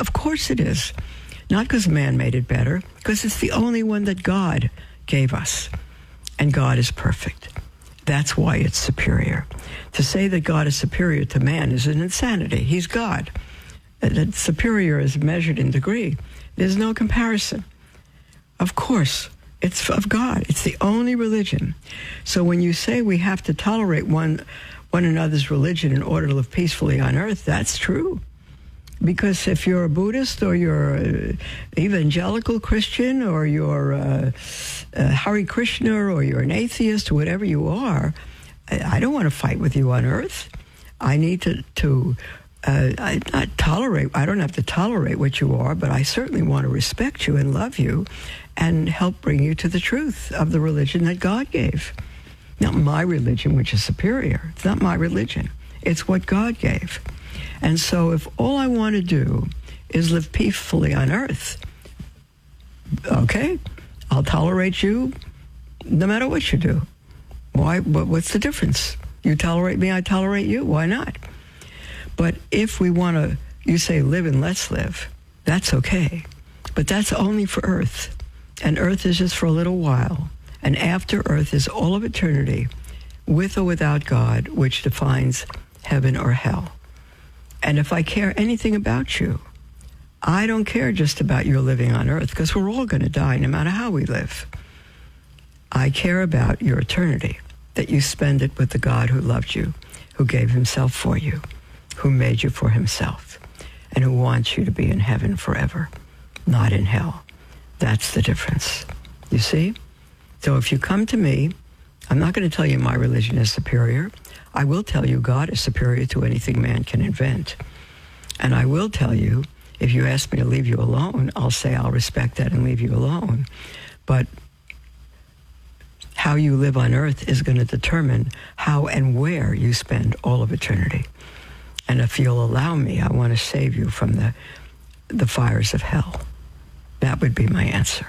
Of course it is. Not because man made it better, because it's the only one that God gave us. And God is perfect. That's why it's superior. To say that God is superior to man is an insanity. He's God. That superior is measured in degree. There's no comparison. Of course, it's of God. It's the only religion. So when you say we have to tolerate one another's religion in order to live peacefully on earth, that's true. Because if you're a Buddhist or you're an evangelical Christian or you're a Hare Krishna or you're an atheist or whatever you are, I don't want to fight with you on earth. I need to not tolerate. I don't have to tolerate what you are, but I certainly want to respect you and love you and help bring you to the truth of the religion that God gave. Not my religion, which is superior. It's not my religion. It's what God gave. And so if all I want to do is live peacefully on earth, okay, I'll tolerate you no matter what you do. Why? What's the difference? You tolerate me, I tolerate you. Why not? But if we want to, you say live and let's live, that's okay. But that's only for earth. And earth is just for a little while. And after earth is all of eternity, with or without God, which defines heaven or hell. And if I care anything about you, I don't care just about your living on earth, because we're all going to die no matter how we live. I care about your eternity, that you spend it with the God who loved you, who gave himself for you, who made you for himself, and who wants you to be in heaven forever, not in hell. That's the difference. You see? So if you come to me, I'm not going to tell you my religion is superior. I will tell you God is superior to anything man can invent. And I will tell you, if you ask me to leave you alone, I'll say I'll respect that and leave you alone. But how you live on earth is going to determine how and where you spend all of eternity. And if you'll allow me, I want to save you from the fires of hell. That would be my answer.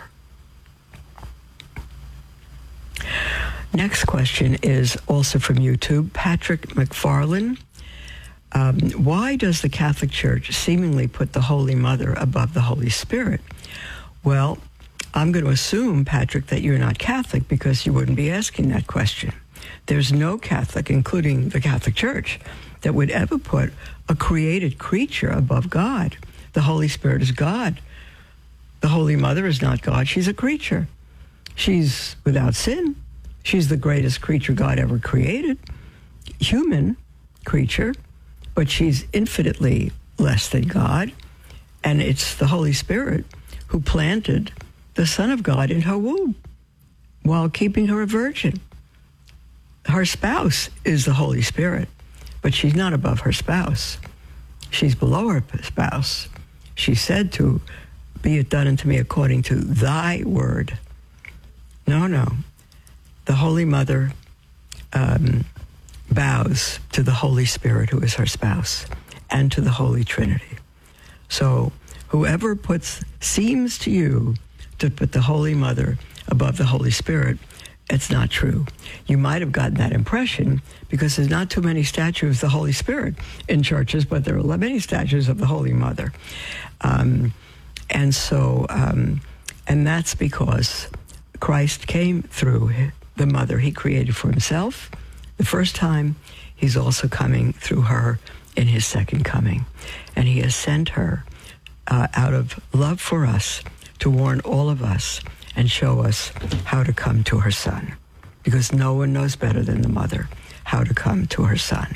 Next question is also from YouTube. Patrick McFarlane. Why does the Catholic Church seemingly put the Holy Mother above the Holy Spirit? Well, I'm going to assume, Patrick, that you're not Catholic because you wouldn't be asking that question. There's no Catholic, including the Catholic Church, that would ever put a created creature above God. The Holy Spirit is God. The Holy Mother is not God. She's a creature. She's without sin. She's the greatest creature God ever created. Human creature, but she's infinitely less than God. And it's the Holy Spirit who planted the Son of God in her womb while keeping her a virgin. Her spouse is the Holy Spirit, but she's not above her spouse. She's below her spouse. She said to, be it done unto me according to thy word. No. The Holy Mother bows to the Holy Spirit, who is her spouse, and to the Holy Trinity. So whoever seems to you to put the Holy Mother above the Holy Spirit, it's not true. You might have gotten that impression because there's not too many statues of the Holy Spirit in churches, but there are many statues of the Holy Mother. And that's because Christ came through the mother he created for himself the first time. He's also coming through her in his second coming. And he has sent her out of love for us to warn all of us and show us how to come to her Son. Because no one knows better than the mother how to come to her Son.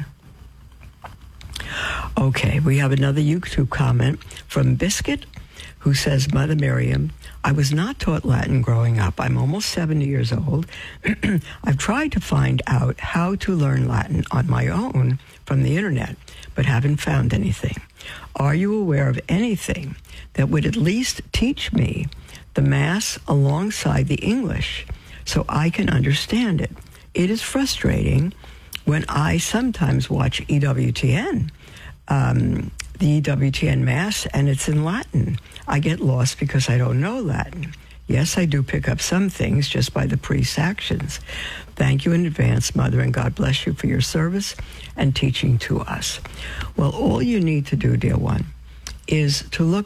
Okay, we have another YouTube comment from Biscuit, who says, Mother Miriam, I was not taught Latin growing up. I'm almost 70 years old. I've tried to find out how to learn Latin on my own from the internet, but haven't found anything. Are you aware of anything that would at least teach me the Mass alongside the English so I can understand it? It is frustrating when I sometimes watch EWTN, the EWTN Mass, and it's in Latin. I get lost because I don't know Latin. Yes, I do pick up some things just by the priest's actions. Thank you in advance, Mother, and God bless you for your service and teaching to us. Well, all you need to do, dear one, is to look